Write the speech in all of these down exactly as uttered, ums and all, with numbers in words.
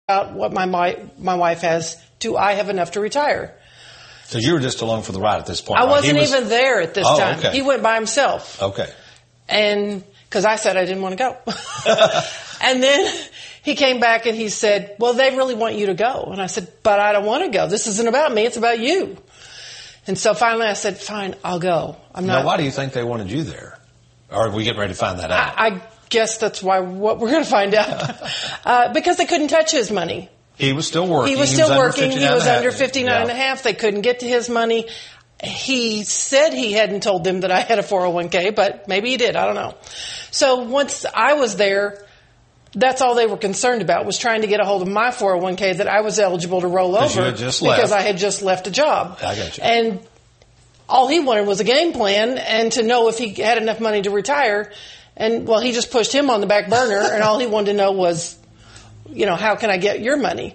out what my, my my wife has. Do I have enough to retire? So you were just along for the ride at this point. I right? wasn't was... even there at this oh, time. Okay. He went by himself. Okay. And because I said I didn't want to go. And then he came back and he said, well, they really want you to go. And I said, but I don't want to go. This isn't about me. It's about you. And so finally I said, fine, I'll go. I'm not. Now, why do you think they wanted you there? Or are we getting ready to find that out? I, I guess that's why what we're going to find out. uh, because they couldn't touch his money. He was still working. He was still he was working. He was under fifty-nine yeah. and a half. They couldn't get to his money. He said he hadn't told them that I had a four oh one k, but maybe he did. I don't know. So once I was there, that's all they were concerned about, was trying to get a hold of my four oh one k that I was eligible to roll over you had just because left. I had just left a job. I got you. And all he wanted was a game plan and to know if he had enough money to retire. And, well, he just pushed him on the back burner, and all he wanted to know was, you know, how can I get your money?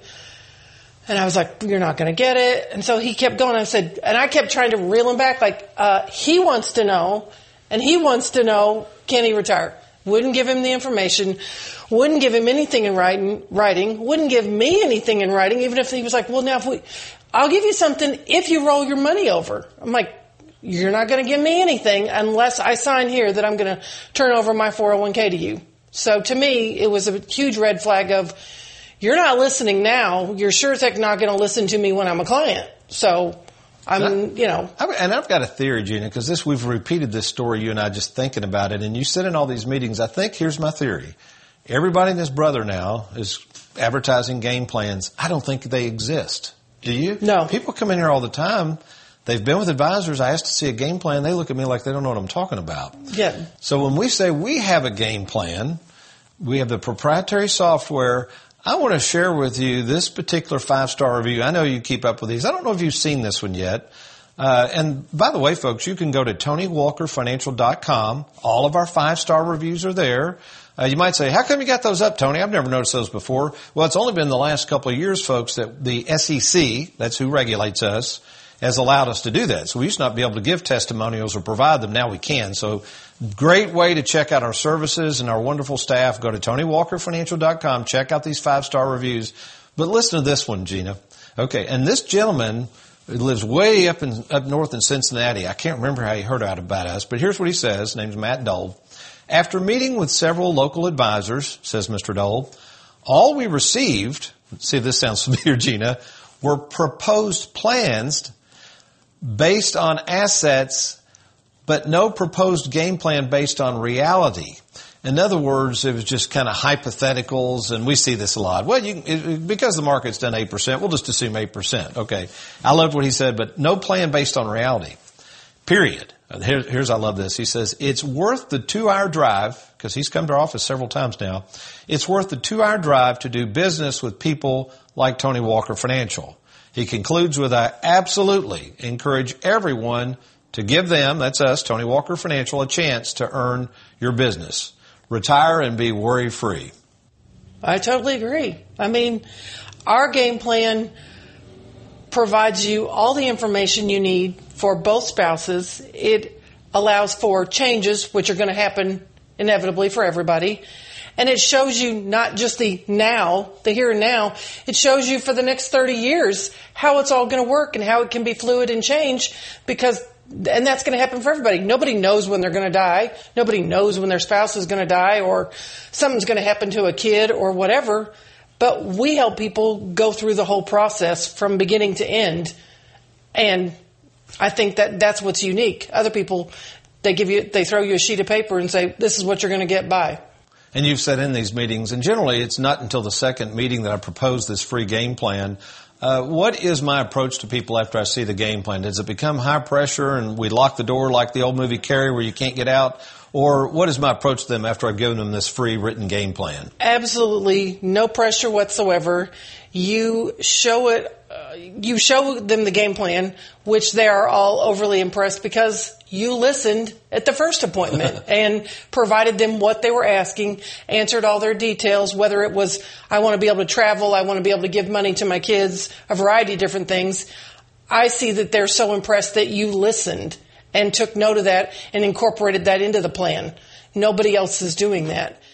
And I was like, you're not going to get it. And so he kept going. I said, and I kept trying to reel him back, like, uh, he wants to know, and he wants to know, can he retire? Wouldn't give him the information, wouldn't give him anything in writing, writing, wouldn't give me anything in writing, even if he was like, well, now if we, I'll give you something if you roll your money over. I'm like, you're not going to give me anything unless I sign here that I'm going to turn over my four oh one k to you. So to me, it was a huge red flag of, you're not listening now. You're sure as heck not going to listen to me when I'm a client. So I'm, I, you know. And I've got a theory, Gina, because this, we've repeated this story, you and I, just thinking about it. And you sit in all these meetings. I think here's my theory. Everybody and his brother now is advertising game plans. I don't think they exist. Do you? No. People come in here all the time. They've been with advisors. I asked to see a game plan. They look at me like they don't know what I'm talking about. Yeah. So when we say we have a game plan, we have the proprietary software. I want to share with you this particular five-star review. I know you keep up with these. I don't know if you've seen this one yet. Uh, and by the way, folks, you can go to Tony Walker Financial dot com. All of our five-star reviews are there. Uh, you might say, how come you got those up, Tony? I've never noticed those before. Well, it's only been the last couple of years, folks, that the S E C, that's who regulates us, has allowed us to do that. So we used to not be able to give testimonials or provide them. Now we can. So great way to check out our services and our wonderful staff. Go to Tony Walker Financial dot com. Check out these five-star reviews. But listen to this one, Gina. Okay, and this gentleman lives way up in up north in Cincinnati. I can't remember how he heard out about us, but here's what he says. His name's Matt Dole. After meeting with several local advisors, says Mister Dole, all we received, see if this sounds familiar, Gina, were proposed plans based on assets, but no proposed game plan based on reality. In other words, it was just kind of hypotheticals, and we see this a lot. Well, you, it, because the market's done eight percent, we'll just assume eight percent. Okay. I loved what he said, but no plan based on reality. Period. Here, here's, I love this. He says, it's worth the two-hour drive, because he's come to our office several times now. It's worth the two-hour drive to do business with people like Tony Walker Financial. He concludes with, I absolutely encourage everyone to give them, that's us, Tony Walker Financial, a chance to earn your business. Retire and be worry-free. I totally agree. I mean, our game plan provides you all the information you need for both spouses. It allows for changes, which are going to happen inevitably for everybody. And it shows you not just the now, the here and now, it shows you for the next thirty years how it's all going to work and how it can be fluid and change, because, and that's going to happen for everybody. Nobody knows when they're going to die. Nobody knows when their spouse is going to die or something's going to happen to a kid or whatever. But we help people go through the whole process from beginning to end. And I think that that's what's unique. Other people, they give you, they throw you a sheet of paper and say, this is what you're going to get by. And you've said in these meetings, and generally it's not until the second meeting that I propose this free game plan. Uh, what is my approach to people after I see the game plan? Does it become high pressure and we lock the door like the old movie Carrie where you can't get out? Or what is my approach to them after I've given them this free written game plan? Absolutely no pressure whatsoever. You show it, uh, you show them the game plan, which they are all overly impressed because you listened at the first appointment and provided them what they were asking, answered all their details, whether it was, I want to be able to travel, I want to be able to give money to my kids, a variety of different things. I see that they're so impressed that you listened and took note of that and incorporated that into the plan. Nobody else is doing that.